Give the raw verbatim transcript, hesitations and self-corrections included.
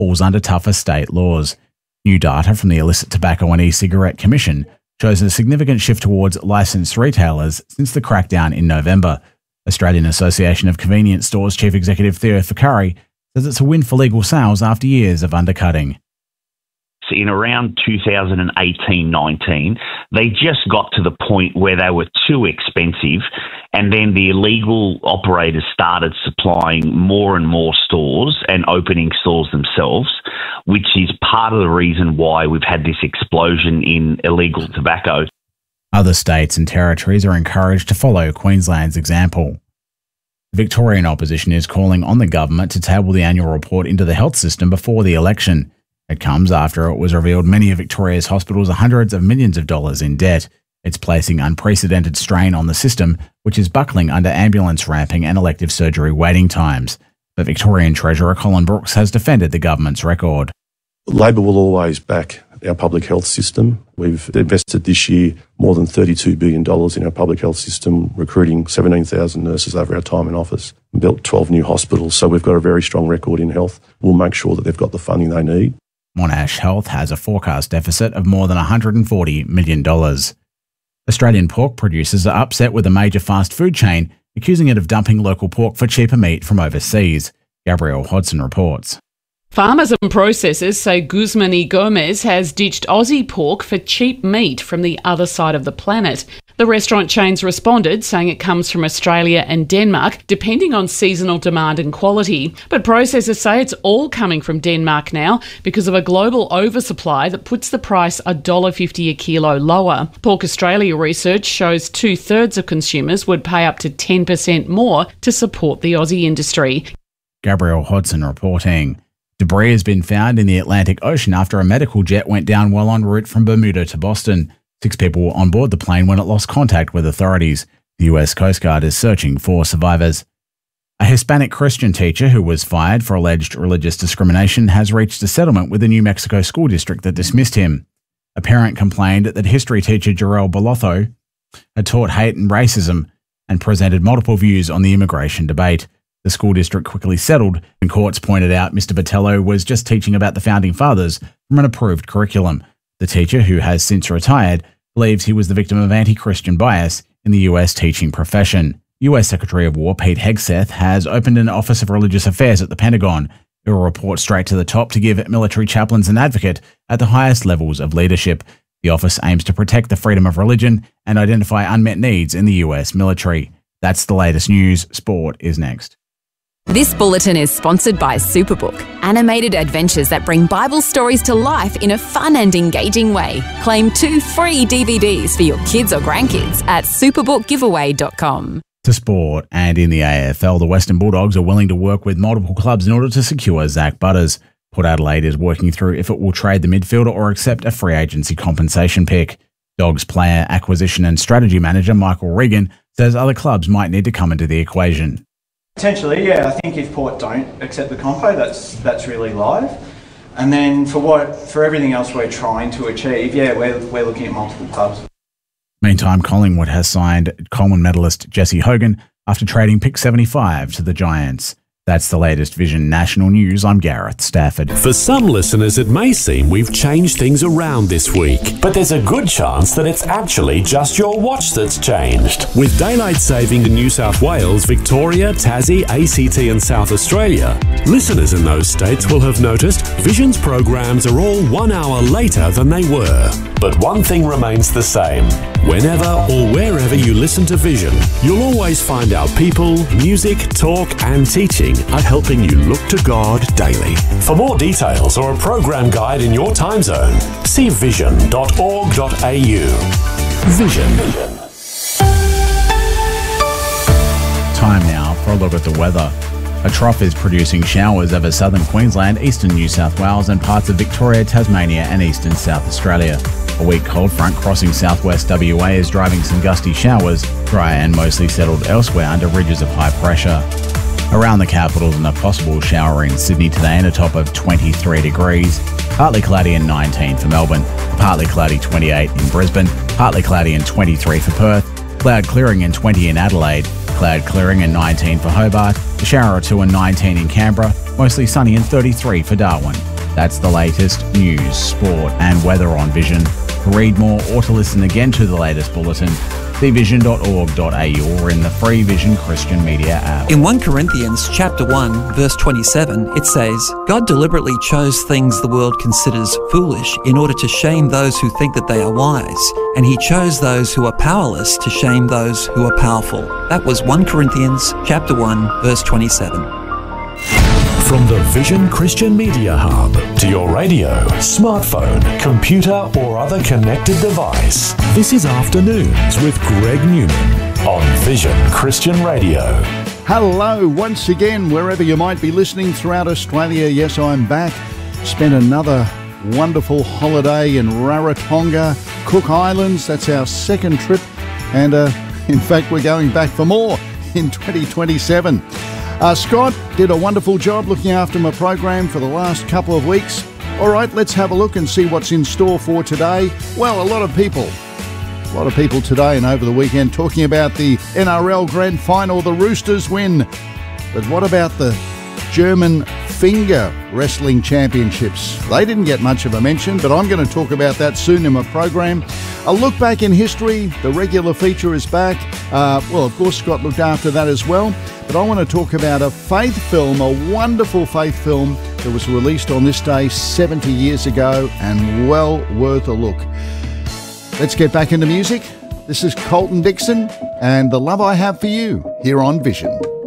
falls under tougher state laws. New data from the Illicit Tobacco and E-Cigarette Commission shows a significant shift towards licensed retailers since the crackdown in November. Australian Association of Convenience Stores Chief Executive Theo Ficari says it's a win for legal sales after years of undercutting. In around two thousand eighteen nineteen, they just got to the point where they were too expensive, and then the illegal operators started supplying more and more stores and opening stores themselves, which is part of the reason why we've had this explosion in illegal tobacco. Other states and territories are encouraged to follow Queensland's example. The Victorian opposition is calling on the government to table the annual report into the health system before the election. It comes after it was revealed many of Victoria's hospitals are hundreds of millions of dollars in debt. It's placing unprecedented strain on the system, which is buckling under ambulance ramping and elective surgery waiting times. But Victorian Treasurer Colin Brooks has defended the government's record. Labor will always back our public health system. We've invested this year more than thirty-two billion dollars in our public health system, recruiting seventeen thousand nurses over our time in office, and built twelve new hospitals. So we've got a very strong record in health. We'll make sure that they've got the funding they need. Monash Health has a forecast deficit of more than one hundred forty million dollars. Australian pork producers are upset with a major fast food chain, accusing it of dumping local pork for cheaper meat from overseas. Gabrielle Hodson reports. Farmers and processors say Guzman y Gomez has ditched Aussie pork for cheap meat from the other side of the planet. The restaurant chains responded, saying it comes from Australia and Denmark, depending on seasonal demand and quality. But processors say it's all coming from Denmark now because of a global oversupply that puts the price one dollar fifty a kilo lower. Pork Australia research shows two-thirds of consumers would pay up to ten percent more to support the Aussie industry. Gabrielle Hodson reporting. Debris has been found in the Atlantic Ocean after a medical jet went down while en route from Bermuda to Boston. Six people were on board the plane when it lost contact with authorities. The U S Coast Guard is searching for survivors. A Hispanic Christian teacher who was fired for alleged religious discrimination has reached a settlement with the New Mexico school district that dismissed him. A parent complained that history teacher Jarrell Bolotho had taught hate and racism and presented multiple views on the immigration debate. The school district quickly settled, and courts pointed out Mister Botello was just teaching about the Founding Fathers from an approved curriculum. The teacher, who has since retired, believes he was the victim of anti-Christian bias in the U S teaching profession. U S Secretary of War Pete Hegseth has opened an Office of Religious Affairs at the Pentagon. It will report straight to the top to give military chaplains an advocate at the highest levels of leadership. The office aims to protect the freedom of religion and identify unmet needs in the U S military. That's the latest news. Sport is next. This bulletin is sponsored by Superbook, animated adventures that bring Bible stories to life in a fun and engaging way. Claim two free D V Ds for your kids or grandkids at superbook giveaway dot com. To sport, and in the A F L, the Western Bulldogs are willing to work with multiple clubs in order to secure Zach Butters. Port Adelaide is working through if it will trade the midfielder or accept a free agency compensation pick. Dogs player acquisition and strategy manager Michael Regan says other clubs might need to come into the equation. Potentially, yeah. I think if Port don't accept the compo, that's that's really live. And then for what for everything else we're trying to achieve, yeah, we're we're looking at multiple clubs. Meantime, Collingwood has signed Coleman medalist Jesse Hogan after trading pick seventy-five to the Giants. That's the latest Vision National News. I'm Gareth Stafford. For some listeners, it may seem we've changed things around this week, but there's a good chance that it's actually just your watch that's changed. With daylight saving in New South Wales, Victoria, Tassie, A C T and South Australia, listeners in those states will have noticed Vision's programs are all one hour later than they were. But one thing remains the same. Whenever or wherever you listen to Vision, you'll always find our people, music, talk and teaching are helping you look to God daily. For more details or a program guide in your time zone, see vision dot org dot a u. Vision. Time now for a look at the weather. A trough is producing showers over southern Queensland, eastern New South Wales and parts of Victoria, Tasmania and eastern South Australia. A weak cold front crossing southwest W A is driving some gusty showers, dry and mostly settled elsewhere under ridges of high pressure. Around the capital and a possible shower in Sydney today and a top of twenty-three degrees. Partly cloudy and nineteen for Melbourne. Partly cloudy twenty-eight in Brisbane. Partly cloudy and twenty-three for Perth. Cloud clearing and twenty in Adelaide. Cloud clearing and nineteen for Hobart. A shower or two and nineteen in Canberra. Mostly sunny and thirty-three for Darwin. That's the latest news, sport and weather on Vision. To read more or to listen again to the latest bulletin, see vision dot org dot a u or in the free Vision Christian Media app. In First Corinthians chapter one, verse twenty-seven, it says, God deliberately chose things the world considers foolish in order to shame those who think that they are wise, and he chose those who are powerless to shame those who are powerful. That was First Corinthians chapter one, verse twenty-seven. From the Vision Christian Media Hub to your radio, smartphone, computer or other connected device, this is Afternoons with Greg Newman on Vision Christian Radio. Hello once again, wherever you might be listening throughout Australia. Yes, I'm back. Spent another wonderful holiday in Rarotonga, Cook Islands. That's our second trip. And uh, in fact, we're going back for more in twenty twenty-seven. Uh, Scott did a wonderful job looking after my program for the last couple of weeks. All right, let's have a look and see what's in store for today. Well, a lot of people, a lot of people today and over the weekend talking about the N R L Grand Final, the Roosters win. But what about the German Finger Wrestling Championships? They didn't get much of a mention, but I'm going to talk about that soon in my program. A look back in history, the regular feature is back. Uh, well, of course, Scott looked after that as well. But I want to talk about a faith film, a wonderful faith film that was released on this day seventy years ago and well worth a look. Let's get back into music. This is Colton Dixon and The Love I Have for You here on Vision.